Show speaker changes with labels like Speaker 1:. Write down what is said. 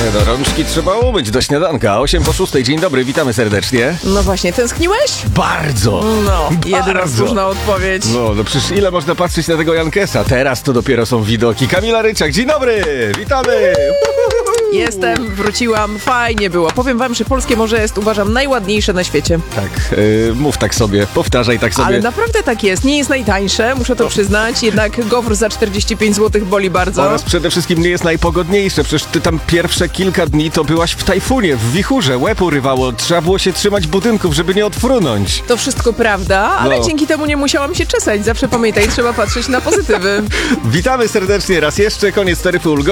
Speaker 1: no rączki trzeba umyć do śniadanka. 8 po 6. Dzień dobry, witamy serdecznie.
Speaker 2: No właśnie, tęskniłeś?
Speaker 1: Bardzo!
Speaker 2: No, jedyna
Speaker 1: Bardzo.
Speaker 2: słuszna odpowiedź.
Speaker 1: No przecież ile można patrzeć na tego Jankesa? Teraz to dopiero są widoki. Kamila Ryczak, dzień dobry! Witamy!
Speaker 2: Jestem, wróciłam, fajnie było. Powiem wam, że polskie morze jest, uważam, najładniejsze na świecie.
Speaker 1: Tak, mów tak sobie, powtarzaj tak sobie.
Speaker 2: Ale naprawdę tak jest. Nie jest najtańsze, muszę to przyznać. Jednak gofr za 45 zł boli bardzo.
Speaker 1: Oraz przede wszystkim nie jest najpogodniejsze. Przecież ty tam pierwsze kilka dni to byłaś w tajfunie, w wichurze, łeb urywało. Trzeba było się trzymać budynków, żeby nie odfrunąć.
Speaker 2: To wszystko prawda, ale
Speaker 1: No.
Speaker 2: dzięki temu nie musiałam się czesać. Zawsze pamiętaj, trzeba patrzeć na pozytywy.
Speaker 1: Witamy serdecznie raz jeszcze, koniec taryfy ulgowej.